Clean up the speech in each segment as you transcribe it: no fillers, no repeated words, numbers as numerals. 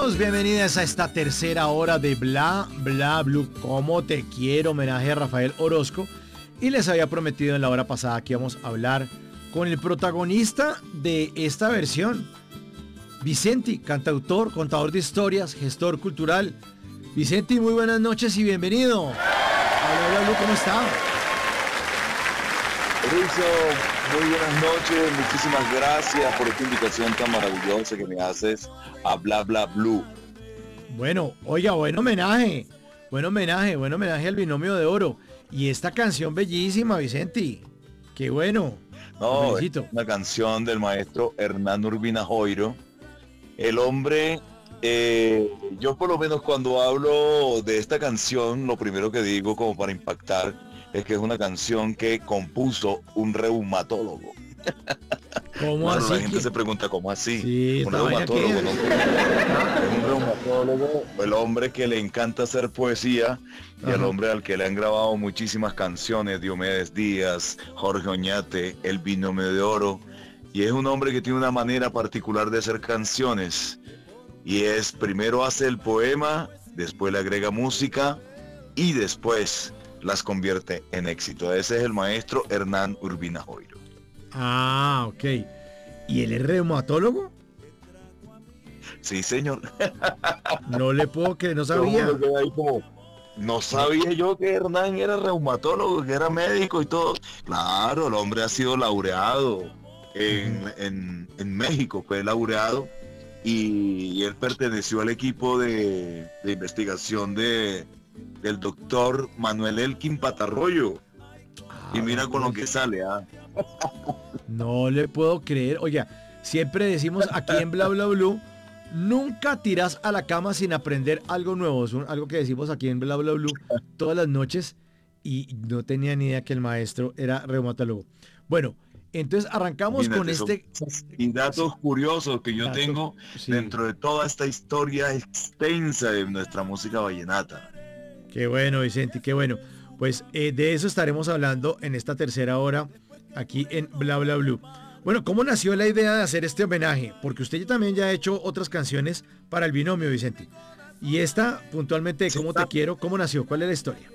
bienvenidas a esta tercera hora de Bla Bla Blue. Como te quiero, homenaje a Rafael Orozco. Y les había prometido en la hora pasada que íbamos a hablar con el protagonista de esta versión, Vicenti, cantautor, contador de historias, gestor cultural. Vicenti, muy buenas noches y bienvenido. Bla Bla Blue, ¿cómo está? Mauricio, muy buenas noches, muchísimas gracias por esta invitación tan maravillosa que me haces a Bla Bla Blue. Bueno, oiga, buen homenaje al binomio de oro. Y esta canción bellísima, Vicenti. Qué bueno. No, es una canción del maestro Hernán Urbina Joiro. El hombre, yo por lo menos cuando hablo de esta canción, lo primero que digo como para impactar es que es una canción que compuso un reumatólogo. ¿Cómo Claro, así? la gente se pregunta, ¿cómo así? Sí, Un reumatólogo, ¿no? Es un reumatólogo, el hombre que le encanta hacer poesía y el hombre al que le han grabado muchísimas canciones, Diomedes Díaz, Jorge Oñate, El Binomio de Oro. Y es un hombre que tiene una manera particular de hacer canciones. Y es, primero hace el poema, después le agrega música y después las convierte en éxito. Ese es el maestro Hernán Urbina Joiro. Ah, ok. ¿Y él es reumatólogo? Sí, señor. No le puedo creer, no sabía. No sabía yo que Hernán era reumatólogo, que era médico y todo. Claro, el hombre ha sido laureado en México, fue laureado y él perteneció al equipo de investigación del doctor Manuel Elkin Patarroyo. Y mira con lo que sale, No le puedo creer. Oiga, siempre decimos aquí en Bla Bla Blue, nunca tiras a la cama sin aprender algo nuevo. Es algo que decimos aquí en Bla Bla Blue todas las noches y no tenía ni idea que el maestro era reumatólogo. Bueno, entonces arrancamos con este... Y datos curiosos que yo tengo dentro de toda esta historia extensa de nuestra música vallenata. Qué bueno, Vicente, qué bueno. Pues de eso estaremos hablando en esta tercera hora aquí en Bla Bla Blue. Bueno, ¿cómo nació la idea de hacer este homenaje? Porque usted también ya ha hecho otras canciones para el binomio, Vicente. Y esta, puntualmente, ¿Cómo te quiero? ¿Cómo nació? ¿Cuál es la historia?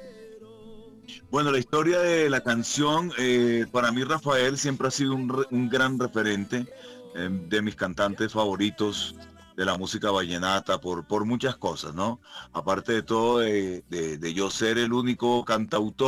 Bueno, la historia de la canción, para mí Rafael siempre ha sido un gran referente de mis cantantes favoritos de la música vallenata por muchas cosas, ¿no? Aparte de todo, de yo ser el único cantautor